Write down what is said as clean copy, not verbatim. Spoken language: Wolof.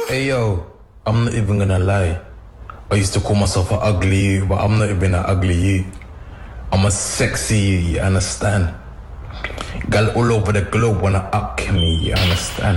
Hey yo, I'm not even gonna lie. I used to call myself an ugly you, but I'm not even an ugly you. I'm a sexy you understand? Gal all over the globe wanna up me, you understand?